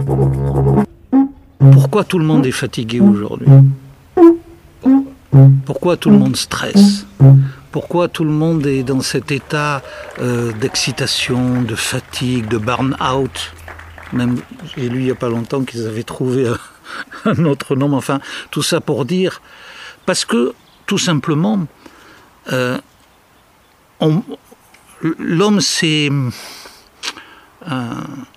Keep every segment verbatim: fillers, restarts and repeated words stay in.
Pourquoi tout le monde est fatigué aujourd'hui ? Pourquoi tout le monde stresse ? Pourquoi tout le monde est dans cet état euh, d'excitation, de fatigue, de burn-out ? Même, j'ai lu il n'y a pas longtemps qu'ils avaient trouvé un, un autre nom. Enfin, tout ça pour dire... Parce que, tout simplement, euh, on, l'homme c'est... Euh,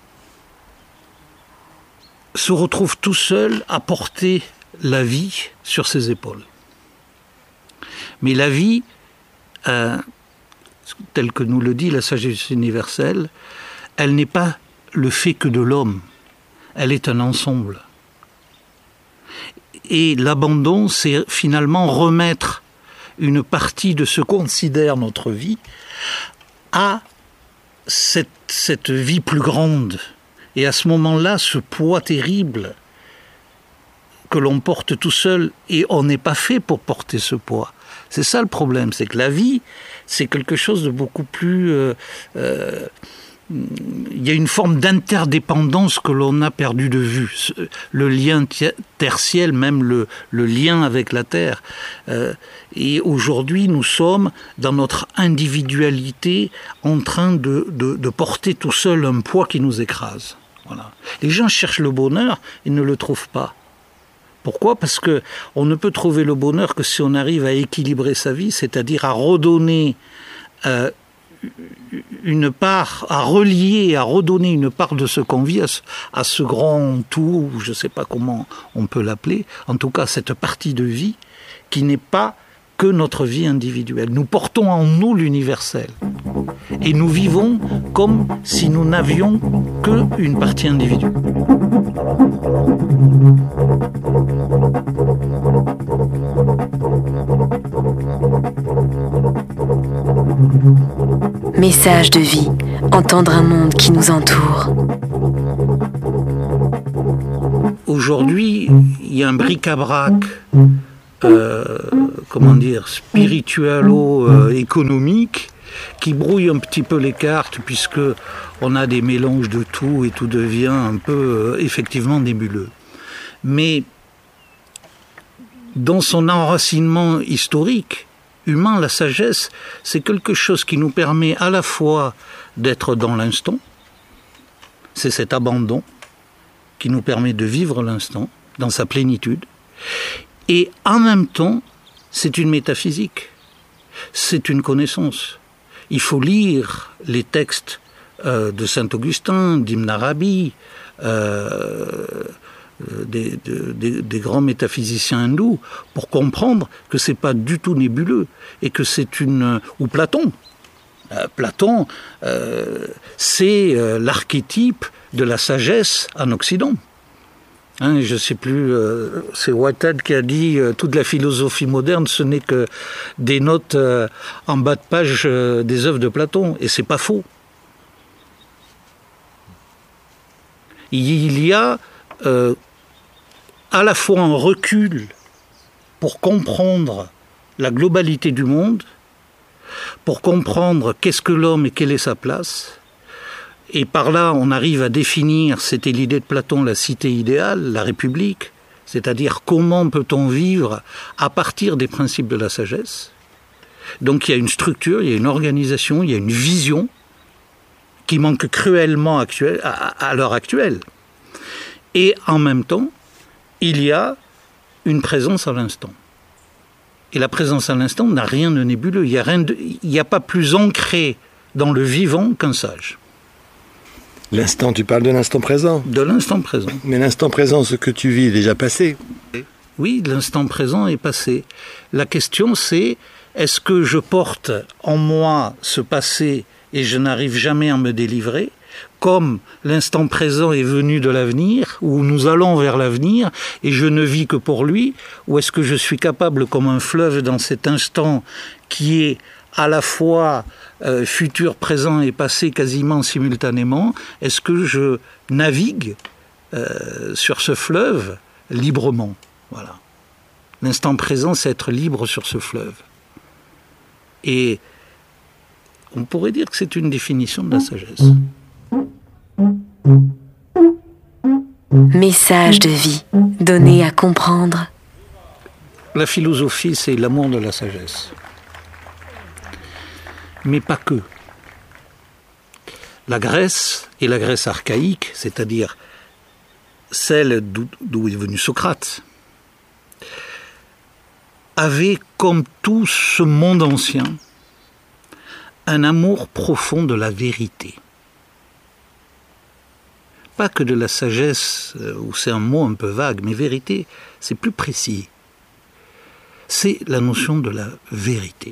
se retrouve tout seul à porter la vie sur ses épaules. Mais la vie, euh, telle que nous le dit la sagesse universelle, elle n'est pas le fait que de l'homme, elle est un ensemble. Et l'abandon, c'est finalement remettre une partie de ce qu'on considère notre vie à cette, cette vie plus grande. Et à ce moment-là, ce poids terrible que l'on porte tout seul, et on n'est pas fait pour porter ce poids. C'est ça le problème, c'est que la vie, c'est quelque chose de beaucoup plus... Euh, euh, il y a une forme d'interdépendance que l'on a perdu de vue. Le lien tertiel, même le, le lien avec la terre. Euh, et aujourd'hui, nous sommes, dans notre individualité, en train de, de, de porter tout seul un poids qui nous écrase. Voilà. Les gens cherchent le bonheur, ils ne le trouvent pas. Pourquoi ? Parce qu'on ne peut trouver le bonheur que si on arrive à équilibrer sa vie, c'est-à-dire à redonner euh, une part, à relier, à redonner une part de ce qu'on vit à ce, à ce grand tout, je ne sais pas comment on peut l'appeler, en tout cas cette partie de vie qui n'est pas que notre vie individuelle. Nous portons en nous l'universel. Et nous vivons comme si nous n'avions qu'une partie individuelle. Message de vie, entendre un monde qui nous entoure. Aujourd'hui, il y a un bric-à-brac Euh, comment dire, spiritualo-économique qui brouille un petit peu les cartes puisque on a des mélanges de tout et tout devient un peu euh, effectivement nébuleux. Mais dans son enracinement historique, humain, la sagesse, c'est quelque chose qui nous permet à la fois d'être dans l'instant, c'est cet abandon qui nous permet de vivre l'instant dans sa plénitude. Et en même temps, c'est une métaphysique, c'est une connaissance. Il faut lire les textes euh, de Saint-Augustin, d'Ibn Arabi, euh, des, des, des grands métaphysiciens hindous, pour comprendre que c'est pas du tout nébuleux et que c'est une... ou Platon. Euh, Platon, euh, c'est euh, l'archétype de la sagesse en Occident. Hein, je ne sais plus, euh, c'est Whitehead qui a dit euh, toute la philosophie moderne, ce n'est que des notes euh, en bas de page euh, des œuvres de Platon, et c'est pas faux. Il y a euh, à la fois un recul pour comprendre la globalité du monde, pour comprendre qu'est-ce que l'homme et quelle est sa place. Et par là, on arrive à définir, c'était l'idée de Platon, la cité idéale, la République, c'est-à-dire comment peut-on vivre à partir des principes de la sagesse. Donc il y a une structure, il y a une organisation, il y a une vision qui manque cruellement actuelle, à, à l'heure actuelle. Et en même temps, il y a une présence à l'instant. Et la présence à l'instant n'a rien de nébuleux, il n'y a, rien de, il n'y a pas plus ancré dans le vivant qu'un sage. L'instant, tu parles de l'instant présent. De l'instant présent. Mais l'instant présent, ce que tu vis est déjà passé. Oui, l'instant présent est passé. La question c'est, est-ce que je porte en moi ce passé et je n'arrive jamais à me délivrer, comme l'instant présent est venu de l'avenir, où nous allons vers l'avenir, et je ne vis que pour lui, ou est-ce que je suis capable, comme un fleuve dans cet instant qui est à la fois euh, futur, présent et passé quasiment simultanément, est-ce que je navigue euh, sur ce fleuve librement ? Voilà. L'instant présent, c'est être libre sur ce fleuve. Et on pourrait dire que c'est une définition de la sagesse. Message de vie, donné à comprendre. La philosophie, c'est l'amour de la sagesse. Mais pas que. La Grèce, et la Grèce archaïque, c'est-à-dire celle d'où, d'où est venu Socrate, avait, comme tout ce monde ancien, un amour profond de la vérité. Pas que de la sagesse, où c'est un mot un peu vague, mais vérité, c'est plus précis. C'est la notion de la vérité.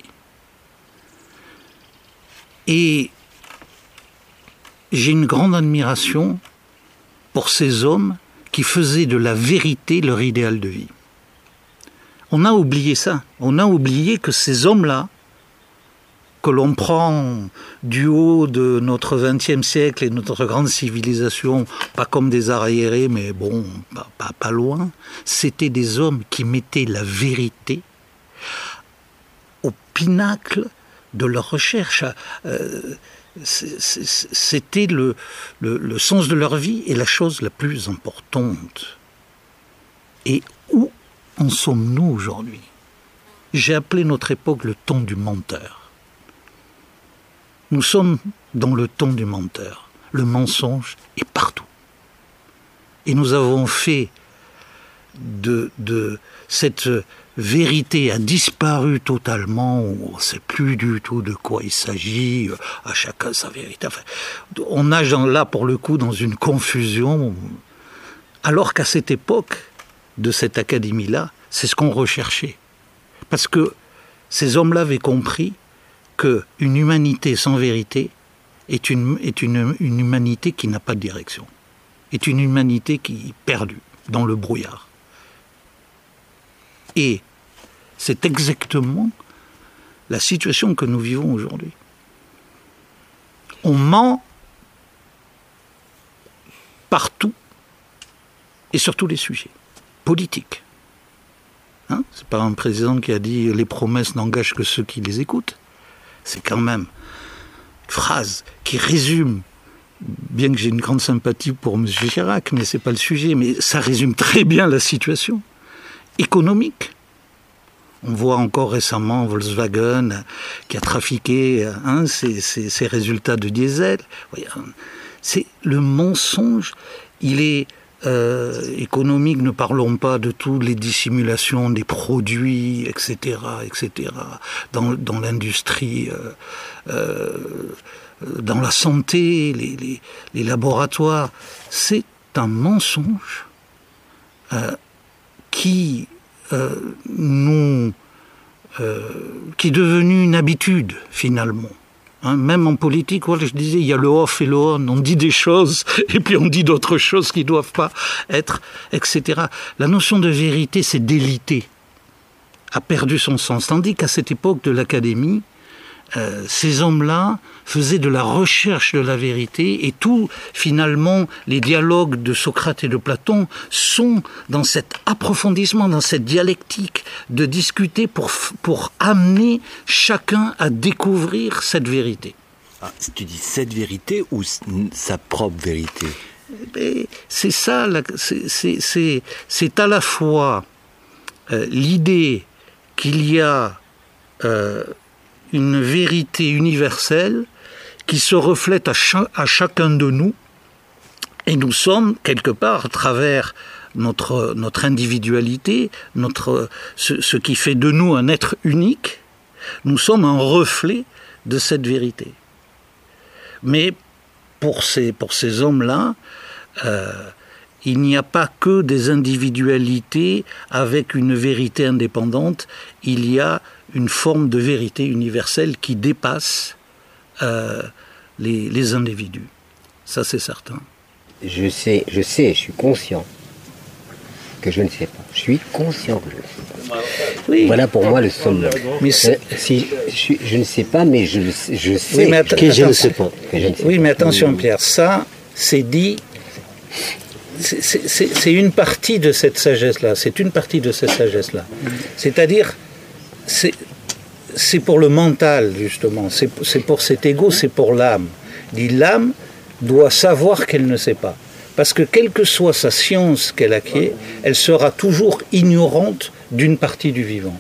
Et j'ai une grande admiration pour ces hommes qui faisaient de la vérité leur idéal de vie. On a oublié ça. On a oublié que ces hommes-là, que l'on prend du haut de notre vingtième siècle et notre grande civilisation, pas comme des arriérés, mais bon, pas, pas, pas loin, c'était des hommes qui mettaient la vérité au pinacle de leur recherche. Euh, c'était le, le, le sens de leur vie et la chose la plus importante. Et où en sommes-nous aujourd'hui? J'ai appelé notre époque le temps du menteur. Nous sommes dans le temps du menteur. Le mensonge est partout. Et nous avons fait de, de cette vérité a disparu totalement, on ne sait plus du tout de quoi il s'agit, à chacun sa vérité. Enfin, on nage là, pour le coup, dans une confusion, alors qu'à cette époque de cette académie-là, c'est ce qu'on recherchait. Parce que ces hommes-là avaient compris qu'une humanité sans vérité est une, est une, une humanité qui n'a pas de direction, est une humanité qui est perdue dans le brouillard. Et c'est exactement la situation que nous vivons aujourd'hui. On ment partout et sur tous les sujets politiques. Hein? C'est pas un président qui a dit « les promesses n'engagent que ceux qui les écoutent ». C'est quand même une phrase qui résume, bien que j'ai une grande sympathie pour M. Chirac, mais ce n'est pas le sujet, mais ça résume très bien la situation économique. On voit encore récemment Volkswagen qui a trafiqué hein, ses, ses, ses résultats de diesel. C'est le mensonge, il est euh, économique, ne parlons pas de toutes les dissimulations des produits, et cetera, et cetera, dans, dans l'industrie, euh, euh, dans la santé, les, les, les laboratoires. C'est un mensonge euh, qui euh, nous, euh, qui est devenu une habitude finalement. Hein, même en politique, voilà, je disais, il y a le off et le on. On dit des choses et puis on dit d'autres choses qui ne doivent pas être, et cetera. La notion de vérité, c'est délité, a perdu son sens. Tandis qu'à cette époque de l'académie, euh, ces hommes-là faisaient de la recherche de la vérité et tout, finalement, les dialogues de Socrate et de Platon sont dans cet approfondissement, dans cette dialectique de discuter pour, pour amener chacun à découvrir cette vérité. Ah, tu dis cette vérité ou sa propre vérité? Et c'est ça, c'est, c'est, c'est, c'est à la fois euh, l'idée qu'il y a euh, une vérité universelle qui se reflète à, cha- à chacun de nous, et nous sommes, quelque part, à travers notre, notre individualité, notre, ce, ce qui fait de nous un être unique, nous sommes un reflet de cette vérité. Mais pour ces, pour ces hommes-là, euh, il n'y a pas que des individualités avec une vérité indépendante, il y a une forme de vérité universelle qui dépasse euh, les, les individus. Ça, c'est certain. Je sais, je sais, je suis conscient que je ne sais pas. Je suis conscient que je ne sais pas. Oui. Voilà pour moi le summum. Mais euh, si, je, je ne sais pas, mais je, je sais oui, mais att- que, je ne sais pas, que je ne sais oui, pas. mais attention, Pierre, ça, c'est dit... C'est, c'est, c'est une partie de cette sagesse-là. C'est une partie de cette sagesse-là. C'est-à-dire... C'est, c'est pour le mental, justement. C'est, c'est pour cet ego, c'est pour l'âme. Dit, l'âme doit savoir qu'elle ne sait pas. Parce que quelle que soit sa science qu'elle acquiert, elle sera toujours ignorante d'une partie du vivant.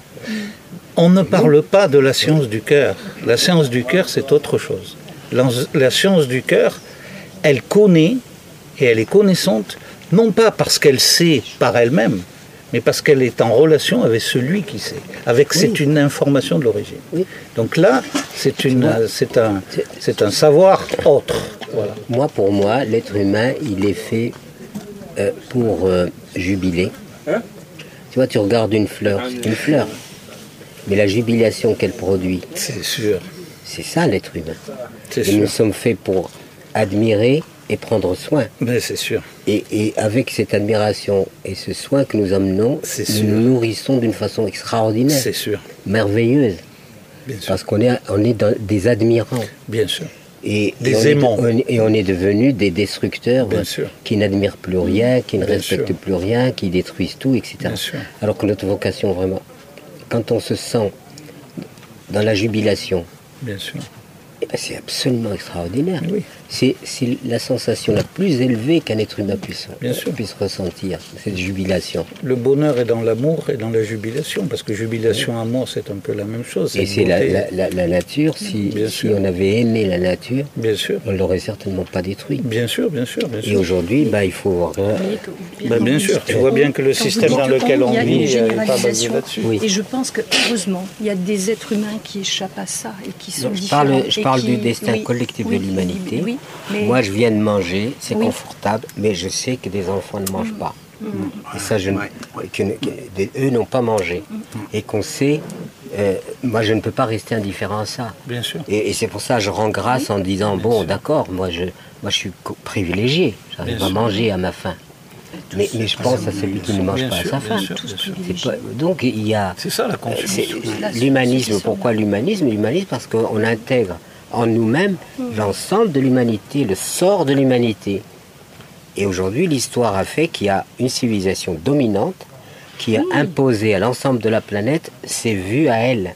On ne parle pas de la science du cœur. La science du cœur, c'est autre chose. La, la science du cœur, elle connaît, et elle est connaissante, non pas parce qu'elle sait par elle-même, mais parce qu'elle est en relation avec celui qui sait. Avec, oui. C'est une information de l'origine. Oui. Donc là, c'est, une, c'est, un, c'est un savoir autre. Voilà. Moi, pour moi, l'être humain, il est fait euh, pour euh, jubiler. Hein? Tu vois, tu regardes une fleur, c'est une fleur. Mais la jubilation qu'elle produit, c'est sûr. C'est ça l'être humain. C'est et sûr. Nous sommes faits pour admirer et prendre soin. Mais c'est sûr. Et, et avec cette admiration et ce soin que nous emmenons, c'est nous sûr. nous nourrissons d'une façon extraordinaire. C'est sûr. Merveilleuse. Bien sûr. Parce qu'on est, on est dans, des admirants. Bien sûr. Et, des et on aimants. Est, on, et on est devenus des destructeurs Bien euh, sûr. qui n'admirent plus rien, qui ne Bien respectent sûr. plus rien, qui détruisent tout, et cetera. Bien sûr. Alors que notre vocation, vraiment, quand on se sent dans la jubilation, bien sûr. Eh ben c'est absolument extraordinaire. Oui. C'est, c'est la sensation la plus élevée qu'un être humain puisse, bien sûr. puisse ressentir, cette jubilation. Le bonheur est dans l'amour et dans la jubilation, parce que jubilation, amour, c'est un peu la même chose. C'est et c'est la, la, la, la nature, si, si on avait aimé la nature, bien sûr. On ne l'aurait certainement pas détruit. Bien sûr, bien sûr. Bien sûr. Et aujourd'hui, bah, il faut voir... Bah, bien sûr, tu vois bien que le système dans lequel on vit n'est pas basé là-dessus. Oui. Et je pense que, heureusement, il y a des êtres humains qui échappent à ça et qui sont Donc, je différents. Parle, je parle qui... du destin oui. collectif oui. de l'humanité. Oui. Mais... Moi, je viens de manger, c'est oui. confortable, mais je sais que des enfants ne mangent pas. Mmh. Et ça, je ne, que, que, eux n'ont pas mangé. Mmh. Et qu'on sait, euh, moi, je ne peux pas rester indifférent à ça. Bien sûr. Et, et c'est pour ça que je rends grâce oui. en disant, bien bon, sûr. d'accord, moi je, moi, je suis privilégié, j'arrive bien à sûr. manger à ma faim. Mais, mais je pense à celui qui ne mange pas à sa faim. Pas, donc il y a... C'est ça la conscience. L'humanisme, pourquoi l'humanisme L'humanisme parce qu'on intègre en nous-mêmes l'ensemble de l'humanité, le sort de l'humanité. Et aujourd'hui, l'histoire a fait qu'il y a une civilisation dominante qui a imposé à l'ensemble de la planète ses vues à elle.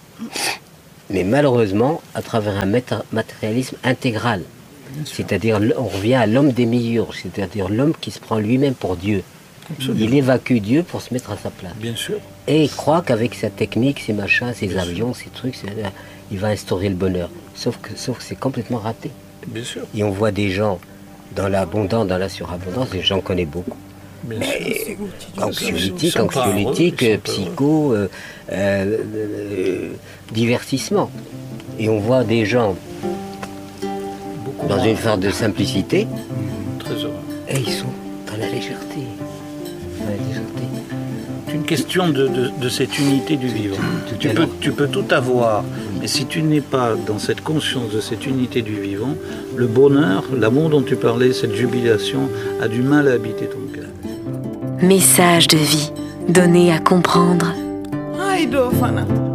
Mais malheureusement, à travers un matérialisme intégral. C'est-à-dire, on revient à l'homme des démiurge, c'est-à-dire l'homme qui se prend lui-même pour Dieu. Absolument. Il évacue Dieu pour se mettre à sa place. Bien sûr. Et il croit qu'avec sa technique, ses machins, ses Bien avions, sûr. ses trucs, il va instaurer le bonheur. Sauf que, sauf que c'est complètement raté. Bien sûr. Et on voit des gens dans l'abondance, dans la surabondance, et j'en connais beaucoup. Bien Mais, anxiolytique, anxiolytique, heureux, psycho, euh, euh, euh, divertissement. Et on voit des gens dans une forme de simplicité, mmh, très heureux. Et ils sont dans la légèreté. Dans la légèreté. C'est une question de, de, de cette unité du vivant. Tu peux, tu peux tout avoir, mais si tu n'es pas dans cette conscience de cette unité du vivant, le bonheur, l'amour dont tu parlais, cette jubilation, a du mal à habiter ton cœur. Message de vie, donné à comprendre.